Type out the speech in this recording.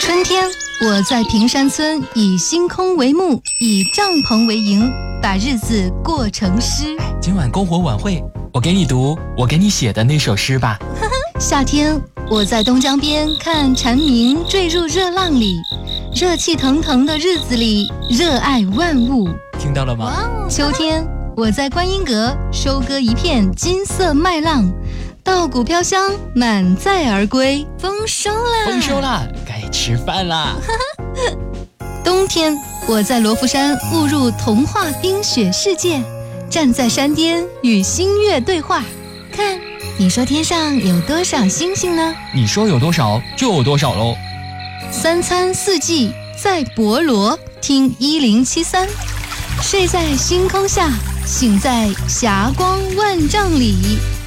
春天，我在平山村以星空为幕，以帐篷为营，把日子过成诗。 今晚篝火晚会，我给你读我给你写的那首诗吧。 夏天，我在东江边看蝉鸣坠入热浪里，热气腾腾的日子里，热爱万物。 听到了吗？ 秋天，我在观音阁收割一片金色麦浪，稻谷飘香，满载而归。丰收啦！ 丰收啦，该吃饭啦。 冬天，我在罗浮山误入童话冰雪世界，站在山巅与星月对话。看，你说天上有多少星星呢？ 你说有多少就有多少喽。 三餐四季在博罗，听1073，睡在星空下，醒在霞光万丈里。